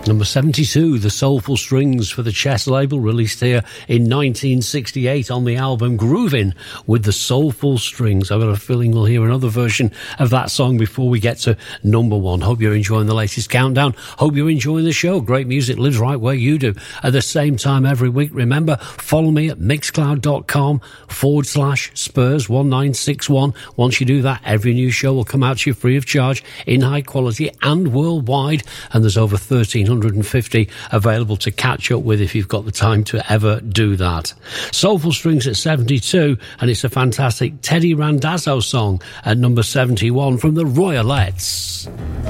Number 72, The Soulful Strings for the Chess label, released here in 1968 on the album Groovin' with the Soulful Strings. I've got a feeling we'll hear another version of that song before we get to number one. Hope you're enjoying the latest countdown. Hope you're enjoying the show. Great music lives right where you do at the same time every week. Remember, follow me at mixcloud.com/Spurs1961. Once you do that, every new show will come out to you free of charge in high quality and worldwide. And there's over 1,350 available to catch up with if you've got the time to ever do that. Soulful Strings at 72, and it's a fantastic Teddy Randazzo song at number 71 from the Royalettes.